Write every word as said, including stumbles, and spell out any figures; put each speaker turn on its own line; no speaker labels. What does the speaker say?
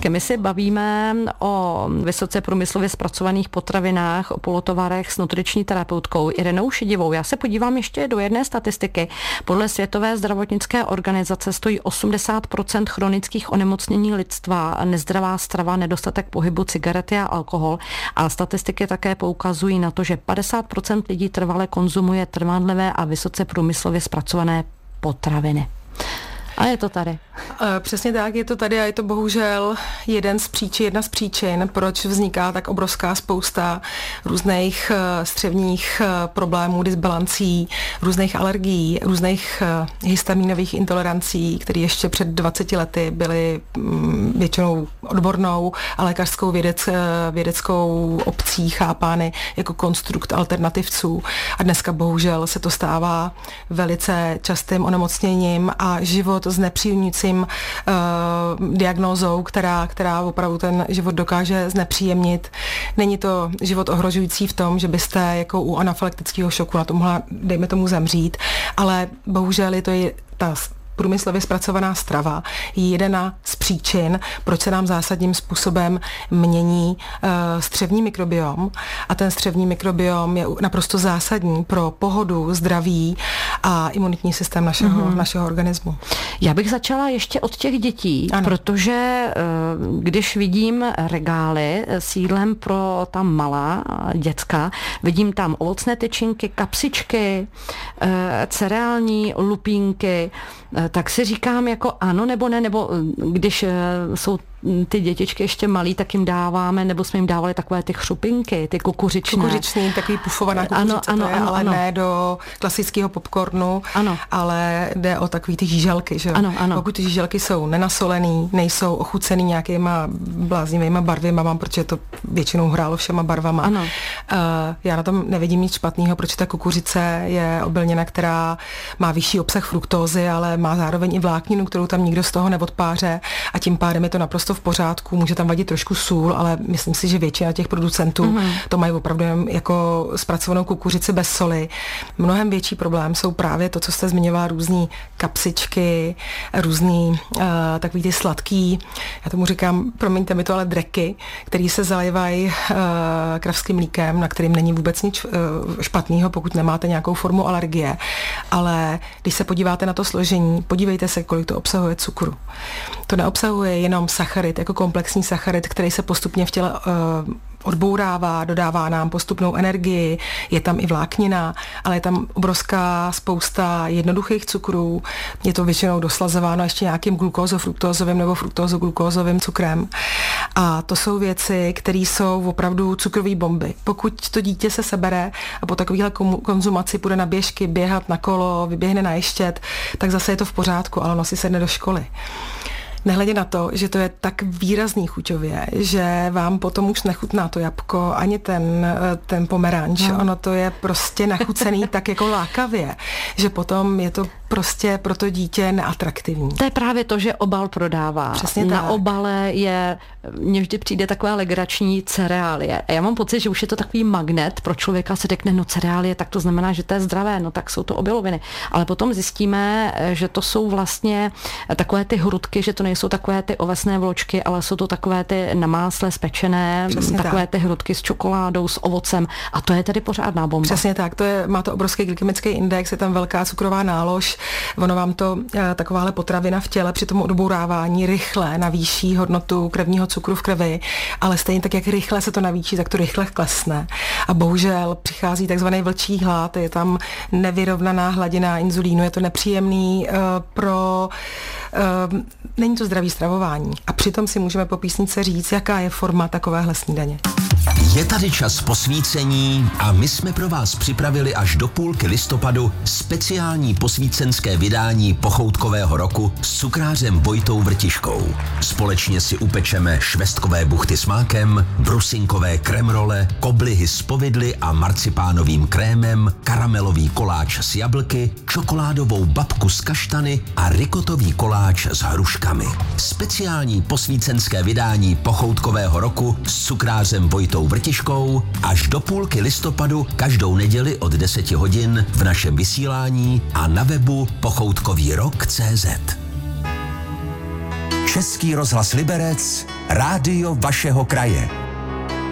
Zuzky, my si bavíme o vysoce průmyslově zpracovaných potravinách, o polotovarech s nutriční terapeutkou Irenou Šedivou. Já se podívám ještě do jedné statistiky. Podle Světové zdravotnické organizace stojí osmdesát procent chronických onemocnění lidstva, nezdravá strava, nedostatek pohybu, cigarety a alkohol. A statistiky také poukazují na to, že padesát procent lidí trvale konzumuje trvanlivé a vysoce průmyslově zpracované potraviny. A je to tady.
Přesně tak, je to tady a je to bohužel jeden z příčin, jedna z příčin, proč vzniká tak obrovská spousta různých střevních problémů, disbalancí, různých alergií, různých histaminových intolerancí, které ještě před dvaceti lety byly většinou odbornou a lékařskou vědec, vědeckou obcí chápány jako konstrukt alternativců. A dneska bohužel se to stává velice častým onemocněním a život s nepříjemnícím uh, diagnózou, která, která opravdu ten život dokáže znepříjemnit. Není to život ohrožující v tom, že byste jako u anafylaktického šoku na to mohla, dejme tomu, zemřít, ale bohužel je to je ta průmyslově zpracovaná strava je jedna z příčin, proč se nám zásadním způsobem mění uh, střevní mikrobiom a ten střevní mikrobiom je naprosto zásadní pro pohodu, zdraví a imunitní systém našeho, mm-hmm. našeho organismu.
Já bych začala ještě od těch dětí, ano. protože uh, když vidím regály s jídlem pro ta malá děcka, vidím tam ovocné tyčinky, kapsičky, uh, cereální lupínky, tak si říkám jako ano nebo ne, nebo když jsou ty dětičky ještě malí, tak jim dáváme, nebo jsme jim dávali takové ty chřupinky, ty kukuřičné.
Kukuřičný, takový pufovaná kukuřice, ano, ano, to je, ano, ale ano. ne do klasického popcornu, ano. ale jde o takový ty žíželky, že? Ano, ano. Pokud ty žíželky jsou nenasolený, nejsou ochucený nějakýma bláznivýma barvama, protože to většinou hrálo všema barvama. Ano. Uh, já na tom nevidím nic špatného, protože ta kukuřice je obilnina, která má vyšší obsah fruktózy, ale má zároveň i vlákninu, kterou tam nikdo z toho neodpáře a tím pádem je to naprosto v pořádku, může tam vadit trošku sůl, ale myslím si, že většina těch producentů mm-hmm. to mají opravdu jako zpracovanou kukuřici bez soli. Mnohem větší problém jsou právě to, co jste zmiňovala, různý kapsičky, různý uh, takový ty sladký, já tomu říkám, promiňte mi to, ale dreky, který se zalivají uh, kravským mlíkem, na kterým není vůbec nic uh, špatného, pokud nemáte nějakou formu alergie. Ale když se podíváte na to složení, podívejte se, kolik to obsahuje cukru. To neobsahuje jenom sacharid, jako komplexní sacharid, který se postupně v těle uh, odbourává, dodává nám postupnou energii, je tam i vláknina, ale je tam obrovská spousta jednoduchých cukrů, je to většinou doslazováno ještě nějakým glukózofruktózovým nebo fruktózoglukózovým cukrem. A to jsou věci, které jsou opravdu cukrové bomby. Pokud to dítě se sebere a po takovéhle konzumaci půjde na běžky, běhat na kolo, vyběhne na ještět, tak zase je to v pořádku, ale ono si sedne do školy. Nehledě na to, že to je tak výrazný chuťově, že vám potom už nechutná to jabko, ani ten, ten pomeranč. No. Ono to je prostě nachucený tak jako lákavě, že potom je to prostě pro to dítě neatraktivní.
To je právě to, že obal prodává.
Přesně
Na
tak.
obale je, mně vždy přijde takové legrační cereálie. A já mám pocit, že už je to takový magnet pro člověka, se řekne, no cereálie, tak to znamená, že to je zdravé, no tak jsou to obiloviny. Ale potom zjistíme, že to jsou vlastně takové ty hrudky, že to nejsou takové ty ovesné vločky, ale jsou to takové ty na másle spečené, Přesně takové tak. ty hrudky s čokoládou, s ovocem. A to je tedy pořádná bomba.
Přesně tak, to je, má to obrovský glykemický index, je tam velká cukrová nálož, ono vám to takováhle potravina v těle při tom odbourávání rychle navýší hodnotu krevního cukru v krvi, ale stejně tak, jak rychle se to navýší, tak to rychle klesne. A bohužel přichází takzvaný vlčí hlad, je tam nevyrovnaná hladina inzulínu, je to nepříjemný uh, pro... Uh, není to zdravý stravování. A přitom si můžeme po písnice říct, jaká je forma takovéhle snídaně.
Je tady čas posvícení a my jsme pro vás připravili až do půlky listopadu speciální posvícenské vydání pochoutkového roku s cukrářem Vojtou Vrtiškou. Společně si upečeme švestkové buchty s mákem, brusinkové kremrole, koblihy s povidly a marcipánovým krémem, karamelový koláč s jablky, čokoládovou babku s kaštany a rikotový koláč s hruškami. Speciální posvícenské vydání pochoutkového roku s cukrářem Vojtou Vrtiškou až do půlky listopadu každou neděli od deseti hodin v našem vysílání a na webu pochoutkový rok tečka cé zet. Český rozhlas Liberec, rádio vašeho kraje.